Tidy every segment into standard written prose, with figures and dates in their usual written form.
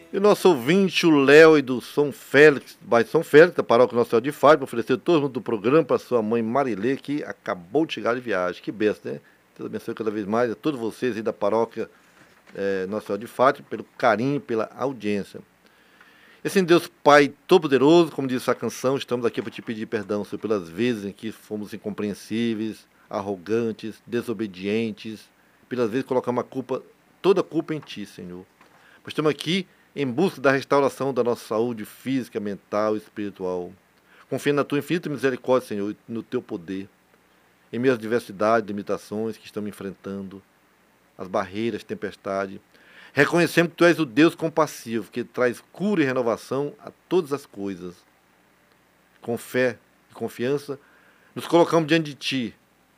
E o nosso ouvinte, o Léo e do São Félix, bairro São Félix, da paróquia Nossa Senhora de Fátima, ofereceu todo mundo do programa para sua mãe Marilê, que acabou de chegar de viagem. Que besta, né? Deus abençoe cada vez mais a todos vocês aí da paróquia Nossa Senhora de Fátima, pelo carinho, pela audiência. E assim, Deus Pai Todo-Poderoso, como diz essa canção, estamos aqui para te pedir perdão, Senhor, pelas vezes em que fomos incompreensíveis, arrogantes, desobedientes, pelas vezes colocamos toda a culpa em Ti, Senhor. Mas estamos aqui em busca da restauração da nossa saúde física, mental e espiritual. Confiando na Tua infinita misericórdia, Senhor, e no Teu poder. Em meio às diversidades, limitações que estamos enfrentando, as barreiras, tempestade, reconhecemos que Tu és o Deus compassivo, que traz cura e renovação a todas as coisas. Com fé e confiança, nos colocamos diante de Ti,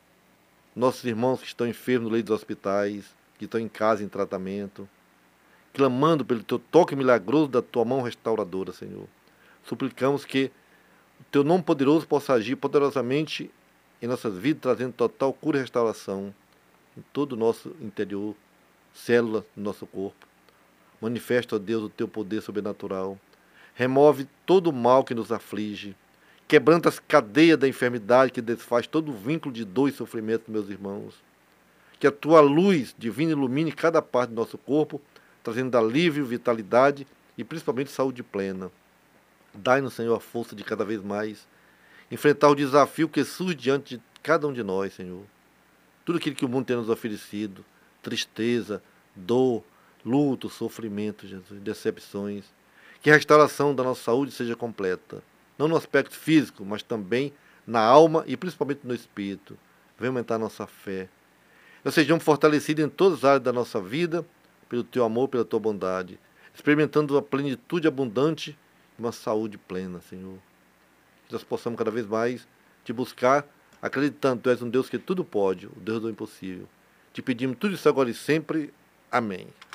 nossos irmãos que estão enfermos no leito dos hospitais, que estão em casa em tratamento, clamando pelo Teu toque milagroso da Tua mão restauradora, Senhor. Suplicamos que o Teu nome poderoso possa agir poderosamente em nossas vidas, trazendo total cura e restauração em todo o nosso interior, células do nosso corpo. Manifesta, ó Deus, o Teu poder sobrenatural. Remove todo o mal que nos aflige. Quebranta as cadeias da enfermidade que desfaz todo o vínculo de dor e sofrimento dos meus irmãos. Que a Tua luz divina ilumine cada parte do nosso corpo, trazendo alívio, vitalidade e principalmente saúde plena. Dai-nos, Senhor, a força de cada vez mais enfrentar o desafio que surge diante de cada um de nós, Senhor. Tudo aquilo que o mundo tem nos oferecido, tristeza, dor, luto, sofrimento, Jesus, decepções. Que a restauração da nossa saúde seja completa, não no aspecto físico, mas também na alma e principalmente no espírito. Venha aumentar a nossa fé. Nós sejamos fortalecidos em todas as áreas da nossa vida, pelo Teu amor, pela Tua bondade, experimentando a plenitude abundante e uma saúde plena, Senhor. Que nós possamos cada vez mais Te buscar, acreditando que Tu és um Deus que tudo pode, o Deus do impossível. Te pedimos tudo isso agora e sempre. Amém.